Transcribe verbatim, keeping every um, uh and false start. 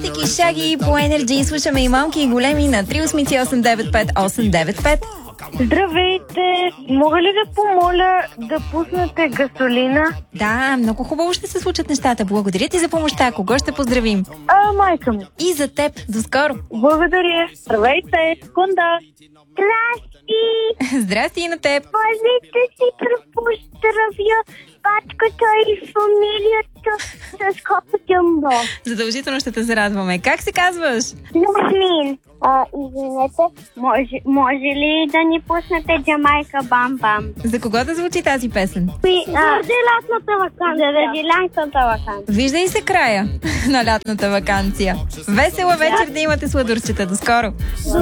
Артик и Шаги по Energy. Слушаме и малки и големи на три осем осем девет пет осем девет пет. Здравейте! Мога ли да помоля да пуснете Гасолина? Да, много хубаво ще се случат нещата. Благодаря ти за помощта. Кого ще поздравим? А, майка му. И за теб. До скоро. Благодаря. Здравейте! Кунда! Здрасти! Здрасти и на теб. Може да си препоздравя батката и фамилията с Коко Джумбо. Задължително ще те зарадваме. Как се казваш? Ясмин. А, извинете, може, може ли да ни пуснете Джамайка Бам Бам? За кого да звучи тази песен? Заради лятната вакансия. Заради лятната вакансия. Вижда и се края на лятната ваканция. Весела вечер да имате, сладурчета. До скоро!